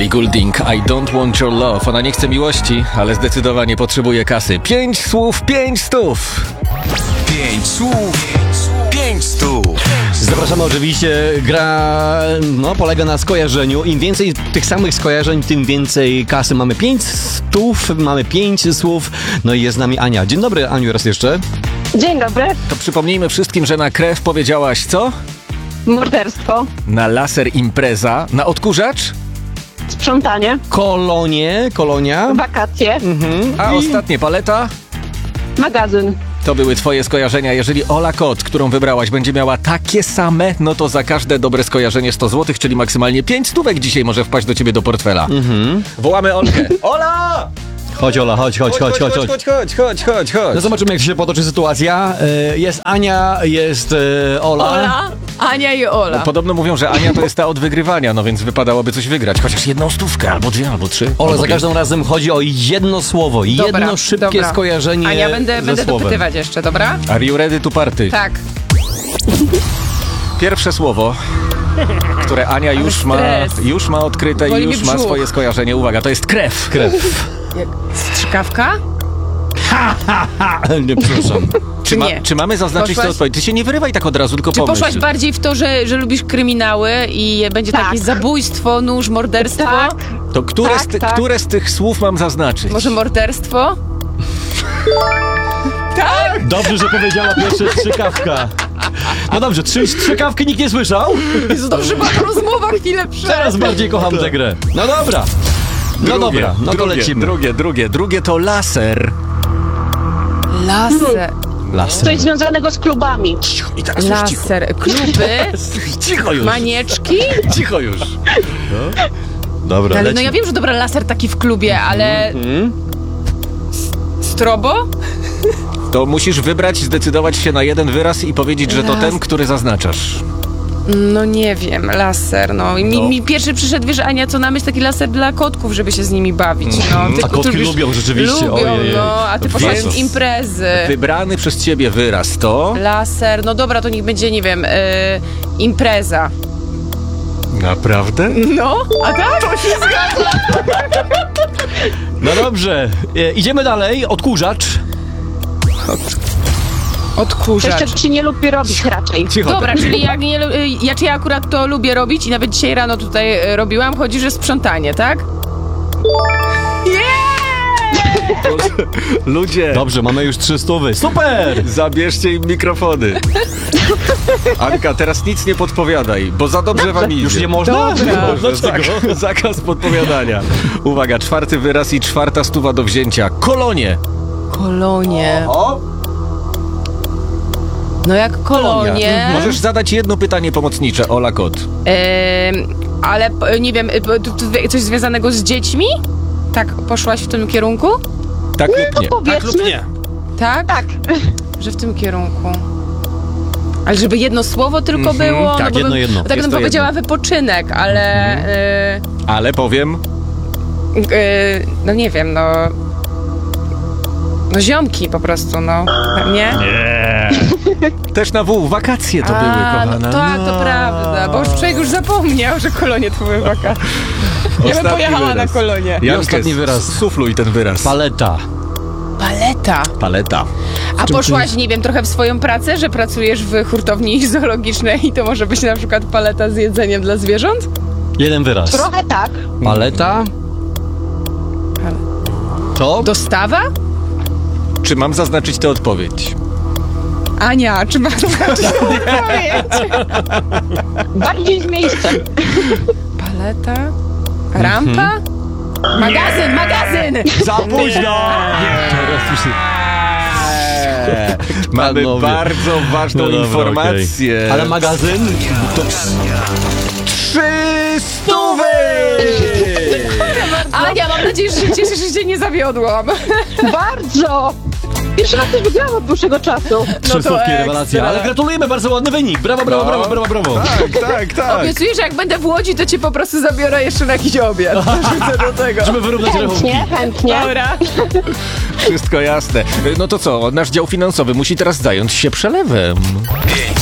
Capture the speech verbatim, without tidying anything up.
Ellie Goulding, I don't want your love. Ona nie chce miłości, ale zdecydowanie potrzebuje kasy. Pięć słów, pięć stów. Pięć słów, pięć stów. Zapraszamy oczywiście, gra no, polega na skojarzeniu. Im więcej tych samych skojarzeń, tym więcej kasy. Mamy pięć stów, mamy pięć słów. No i jest z nami Ania. Dzień dobry, Aniu, raz jeszcze. Dzień dobry. To przypomnijmy wszystkim, że na krew powiedziałaś co? Morderstwo. Na laser impreza. Na odkurzacz? Sprzątanie. Kolonie, kolonia. Wakacje. Mhm. A I... ostatnie paleta? Magazyn. To były twoje skojarzenia. Jeżeli Ola Kot, którą wybrałaś, będzie miała takie same, no to za każde dobre skojarzenie sto złotych, czyli maksymalnie pięć stówek dzisiaj może wpaść do ciebie do portfela. Mhm. Wołamy Olkę. Ola! Chodź, Ola, chodź, chodź, chodź, chodź, chodź. chodź, chodź, chodź, chodź, chodź. No zobaczymy, jak się potoczy sytuacja. E, Jest Ania, jest e, Ola. Ola, Ania i Ola. Podobno mówią, że Ania to jest ta od wygrywania, no więc wypadałoby coś wygrać. Chociaż jedną stówkę, albo dwie, albo trzy. Ola, albo za każdym razem chodzi o jedno słowo, Dobra, jedno szybkie dobra. skojarzenie Ania, będę, ze będę słowem. dopytywać jeszcze, dobra? Are you ready to party? Tak. Pierwsze słowo, które Ania już ma, stres. już ma odkryte Boli i mnie już ma brzuch. swoje skojarzenie. Uwaga, to jest krew. Krew. Strzykawka? Nie, przepraszam. Czy, ma, Nie. czy mamy zaznaczyć Poszłaś- tę odpowiedź? Ty się nie wyrywaj tak od razu, tylko Czy pomyśl. poszłaś bardziej w to, że, że lubisz kryminały i będzie Tak. takie zabójstwo, nóż, morderstwo? Tak. To które, Tak, z ty, tak. które z tych słów mam zaznaczyć? Może morderstwo? Dobrze, że powiedziała pierwsza strzykawka. No dobrze, trzy strzykawki nikt nie słyszał? Jezu, dobrze, była rozmowa chwilę przed. Teraz bardziej kocham tę grę. No dobra. No Drugie, dobra, no to drugie, lecimy. Drugie, drugie, drugie to laser. Laser. Laser. Coś związanego z klubami. I teraz już cicho. Laser. Kluby? Cicho już. Manieczki? Cicho już. Dobra, Ale no lecimy. ja wiem, że dobra, laser taki w klubie, ale... Mhm. Strobo? To musisz wybrać, zdecydować się na jeden wyraz i powiedzieć, że to Las- ten, który zaznaczasz. No nie wiem, laser, no. I mi, No. mi pierwszy przyszedł, wiesz, Ania, co na myśl, taki laser dla kotków, żeby się z nimi bawić, no. Ty, A kotki którzy lubią rzeczywiście, Lubią, ojej. no, a ty poszłaś Więc- w imprezy. Wybrany przez ciebie wyraz to... Laser, no dobra, to niech będzie, nie wiem, y, impreza. Naprawdę? No, a tak? To się zgadza. No dobrze, e, idziemy dalej. Odkurzacz. Coś, Odkurzacz. czego się nie lubi robić raczej. Cicho. Dobra, czyli jak nie, lu- y, ja, czy ja akurat to lubię robić i nawet dzisiaj rano tutaj y, robiłam, chodzi, że sprzątanie, tak? Ludzie, Dobrze, mamy już trzy stówy. Super! zabierzcie im mikrofony. Anka, teraz nic nie podpowiadaj, bo za dobrze wam idzie. Już nie można? Dobra. Nie można, Zakaz, czego? zakaz podpowiadania. Uwaga, czwarty wyraz i czwarta stuwa do wzięcia. Kolonie. Kolonie. O, No jak kolonie. możesz zadać jedno pytanie pomocnicze, Ola Kot. Em, ale p- nie wiem, y, p- t- t- coś związanego z dziećmi? Tak, poszłaś w tym kierunku? Tak lub nie? Powiedzmy. Tak? Tak. Że w tym kierunku. Ale żeby jedno słowo tylko Mhm, było? tak, no bo jedno, bym, jedno. bo tak Jest bym to powiedziała jedno. wypoczynek, ale... y, Ale powiem... y, no nie wiem, no... No ziomki po prostu, no. Nie? Też na W, wakacje to były, A, kochana. no tak, to prawda, bo już człowiek już zapomniał, że kolonie to były wakacje. Ja bym Ostatni pojechała wyraz. na kolonie. Jankę, ostatni wyraz. Sufluj ten wyraz. Paleta. Paleta. Paleta. A poszłaś, nie wiem, trochę w swoją pracę, że pracujesz w hurtowni zoologicznej i to może być na przykład paleta z jedzeniem dla zwierząt? Jeden wyraz. Trochę tak. Paleta. To? Dostawa? Czy mam zaznaczyć tę odpowiedź? Ania, czy masz znaczyć odpowiedź? Bardziej z miejscem. Paleta? Rampa? Magazyn, magazyn! Za późno! Mamy Panowie. bardzo ważną No dobra, informację. okej. Ale magazyn? Trzy stówy! Ania, mam nadzieję, że się cieszysz, że cię nie zawiodłam. Bardzo. Pierwszy raz coś wygrałam od dłuższego czasu. Trzy stówki, ekstra. rewelacja. Ale gratulujemy, bardzo ładny wynik. Brawo, brawo, No. brawo, brawo, brawo. Tak, tak, tak. Obiecuję, że jak będę w Łodzi, to cię po prostu zabiorę jeszcze na jakiś obiad. Rzucę do tego. Żeby wyrównać rachunki. Chętnie, chętnie. Dobra. Wszystko jasne. No to co, nasz dział finansowy musi teraz zająć się przelewem. Pięć